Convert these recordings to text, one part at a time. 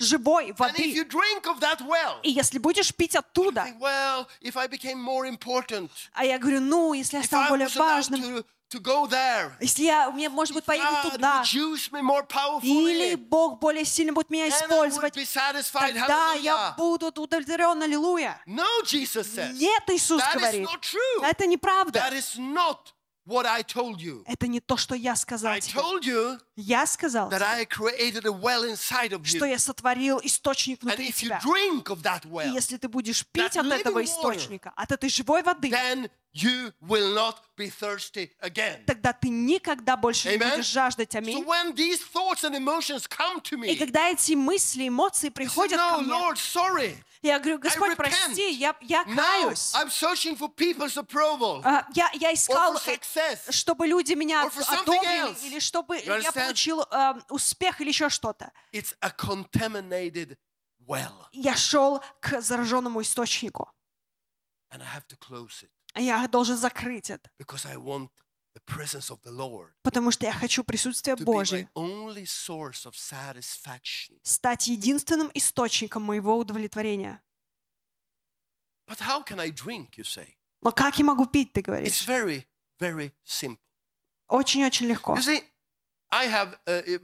живой And if воды. you drink of that well, И если будешь пить оттуда, think, well, if I became more important, а я говорю, ну, если я if стал I более was allowed важным, to go there, если мне, может быть, поехать God туда, would use me more или powerfully, Бог более сильно будет меня then I would использовать, be satisfied. тогда я Hallelujah. буду удовлетворен, аллилуйя. No, Jesus says. Нет, Иисус That is говорит, not true. это неправда. That is not what I told you. Это не то, что я сказал I тебе. told you Я сказал that тебе, I created a well inside of что you. я сотворил источник And внутри if you тебя. drink of that И well, если ты будешь пить that от этого living источника, от этой живой воды, then you will not be thirsty again. тогда ты никогда больше не Amen? будешь жаждать. So Аминь. when these thoughts and emotions come to И me, когда эти мысли, эмоции I say, приходят no, ко мне, Lord, sorry. я говорю, Господь, repent. прости, я Now каюсь. I'm searching for people's approval Я искал, or for success. чтобы люди меня or for something одобрили, else. или чтобы You я understand? получил успех или еще что-то. It's a contaminated well, Я шел к зараженному источнику. and I have to close it Я должен закрыть это, because I want the presence of the Lord потому что я хочу присутствие to be my Божье only source of satisfaction. стать единственным источником моего удовлетворения. But how can I drink, you say? Но как я могу пить, ты It's говоришь? very, very simple. Очень-очень легко. You see, I have,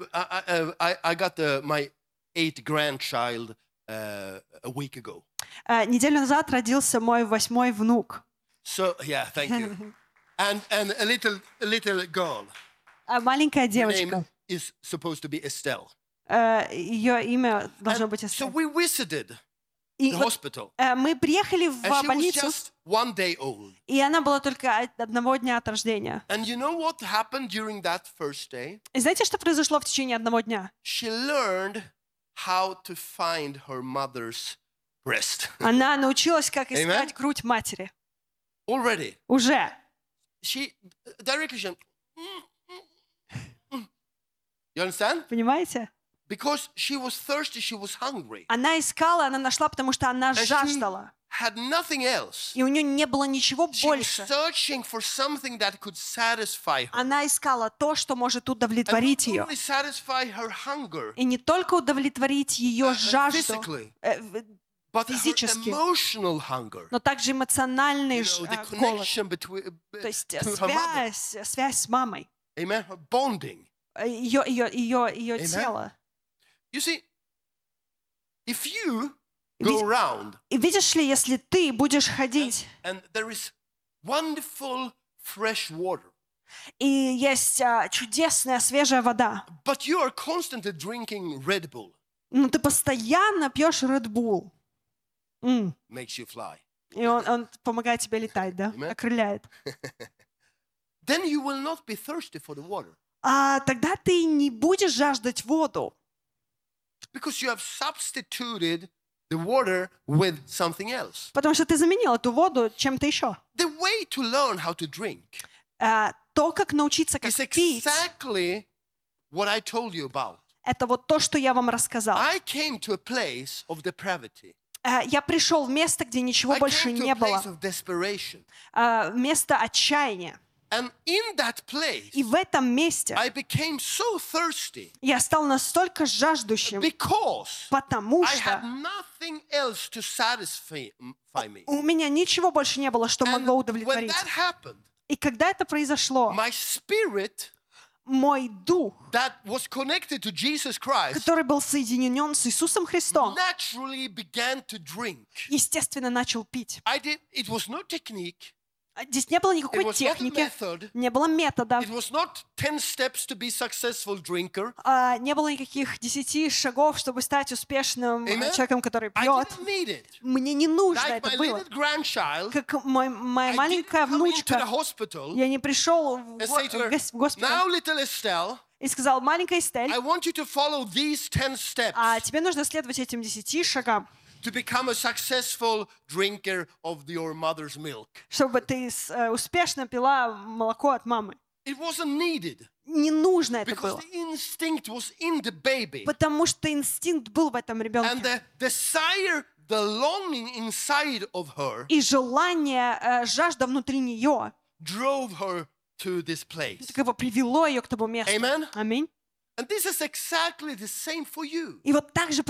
I got my 8th grandchild a week ago. Неделю назад родился мой 8-й внук. So yeah, thank you. And a little girl. Маленькая Her девочка. name is supposed to be Estelle. Ее имя должно And быть so Эстер. we visited И the вот, hospital, мы приехали в and she was больницу, just 1 day old. и она была только одного дня от рождения. And you know what happened during that first day? И знаете, что произошло в течение одного дня? She learned how to find her mother's breast Она научилась, как искать Amen. грудь матери. already. Уже. She directly she, you understand? Понимаете? Because she was thirsty, she was hungry. Она искала, она нашла, потому что она And she жаждала. had nothing else. И у нее не было ничего She was больше. searching for something that could satisfy her. Она искала то, что может And удовлетворить not ее. only satisfy her hunger, И не только удовлетворить ее жажду, physically, э, but her физически, emotional hunger. но также эмоциональный You know, the голод. connection between То есть to her mother. связь с мамой, Amen. Her bonding. ее Amen. тело. You see, if you go around И видишь ли, если ты будешь ходить, and there is wonderful fresh water, и есть чудесная свежая вода, but you are constantly drinking Red Bull, но ты постоянно пьешь Red Bull, makes you fly, и он помогает тебе летать, да, Amen. окрыляет. then you will not be thirsty for the water Тогда ты не будешь жаждать воду, because you have substituted the water with something else. потому что ты заменил эту воду чем-то еще. The way to learn how to drink То, как научиться, как is пить, exactly what I told you about. это вот то, что я вам рассказал. I came to a place of depravity. Я пришел в место, где ничего I больше came to не a было, place of desperation. место отчаяния. And in that place, И в этом месте I became so thirsty я стал настолько жаждущим, because потому I had что nothing else to satisfy me. у меня ничего больше не было, что And могло when удовлетворить. that happened, И когда это произошло, my spirit мой дух, that was connected to Jesus Christ который был соединен с Иисусом Христом, naturally began to drink. естественно, начал пить. It was no technique. Здесь не было It никакой was not a техники, method. не было методов, It was not 10 steps to be successful drinker. не было никаких 10 шагов, чтобы стать успешным Amen. человеком, который I пьет. didn't need it. Мне не нужно Like это my было. little grandchild, Как моя I didn't маленькая come into the внучка, hospital я не пришел в and say to her, в госпиталь now little Estelle, и сказал: маленькая Эстель, I want you to follow these 10 steps тебе нужно следовать этим 10 шагам, to become a successful drinker of your mother's milk. чтобы ты успешно пила молоко от мамы. It wasn't needed Не нужно это because было, the instinct was in the baby. потому что инстинкт был в этом And ребенке. the desire, the longing inside of her И желание, жажда внутри нее, drove her to this place. как бы привело ее к тому месту. Amen. Аминь. And this is exactly the same for you. И вот так же